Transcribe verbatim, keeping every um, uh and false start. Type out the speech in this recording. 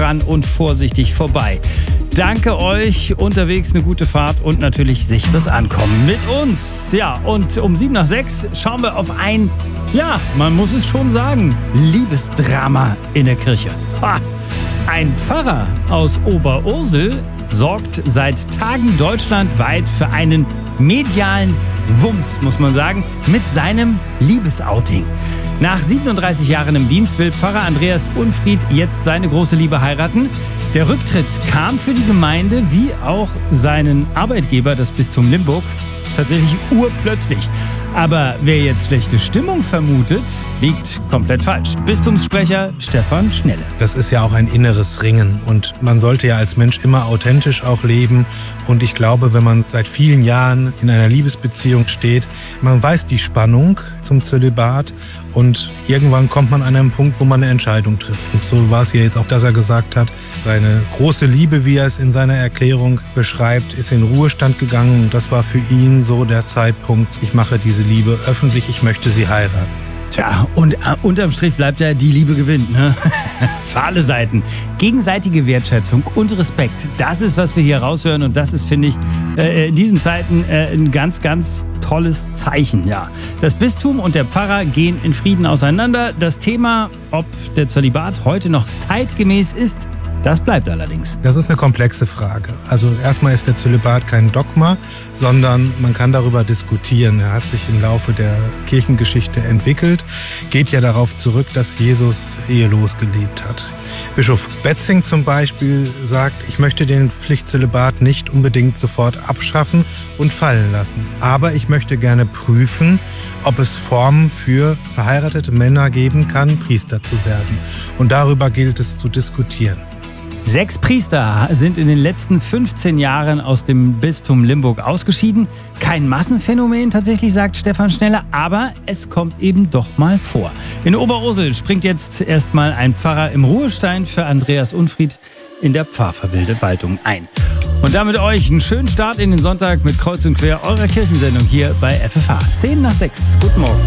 voran und vorsichtig vorbei. Danke euch, unterwegs eine gute Fahrt und natürlich sicheres Ankommen mit uns. Ja, und um sieben nach sechs schauen wir auf ein, ja, man muss es schon sagen, Liebesdrama in der Kirche. Ha! Ein Pfarrer aus Oberursel sorgt seit Tagen deutschlandweit für einen medialen Wumms, muss man sagen, mit seinem Liebesouting. Nach siebenunddreißig Jahren im Dienst will Pfarrer Andreas Unfried jetzt seine große Liebe heiraten. Der Rücktritt kam für die Gemeinde wie auch seinen Arbeitgeber, das Bistum Limburg, tatsächlich urplötzlich. Aber wer jetzt schlechte Stimmung vermutet, liegt komplett falsch. Bistumssprecher Stefan Schnelle. Das ist ja auch ein inneres Ringen und man sollte ja als Mensch immer authentisch auch leben. Und ich glaube, wenn man seit vielen Jahren in einer Liebesbeziehung steht, man weiß die Spannung zum Zölibat und irgendwann kommt man an einen Punkt, wo man eine Entscheidung trifft. Und so war es hier jetzt auch, dass er gesagt hat, seine große Liebe, wie er es in seiner Erklärung beschreibt, ist in Ruhestand gegangen. Und das war für ihn so der Zeitpunkt, ich mache diese Liebe öffentlich, ich möchte sie heiraten. Tja, und äh, unterm Strich bleibt ja, die Liebe gewinnt, ne? Für alle Seiten. Gegenseitige Wertschätzung und Respekt, das ist, was wir hier raushören. Und das ist, finde ich, äh, in diesen Zeiten äh, ein ganz, ganz tolles Zeichen. Ja. Das Bistum und der Pfarrer gehen in Frieden auseinander. Das Thema, ob der Zölibat heute noch zeitgemäß ist, das bleibt allerdings. Das ist eine komplexe Frage. Also erstmal ist der Zölibat kein Dogma, sondern man kann darüber diskutieren. Er hat sich im Laufe der Kirchengeschichte entwickelt, geht ja darauf zurück, dass Jesus ehelos gelebt hat. Bischof Betzing zum Beispiel sagt, ich möchte den Pflichtzölibat nicht unbedingt sofort abschaffen und fallen lassen. Aber ich möchte gerne prüfen, ob es Formen für verheiratete Männer geben kann, Priester zu werden. Und darüber gilt es zu diskutieren. Sechs Priester sind in den letzten fünfzehn Jahren aus dem Bistum Limburg ausgeschieden. Kein Massenphänomen tatsächlich, sagt Stefan Schnelle, aber es kommt eben doch mal vor. In Oberursel springt jetzt erstmal ein Pfarrer im Ruhestand für Andreas Unfried in der Pfarrverwaltung ein. Und damit euch einen schönen Start in den Sonntag mit Kreuz und Quer, eurer Kirchensendung hier bei F F H. zehn nach sechs. Guten Morgen.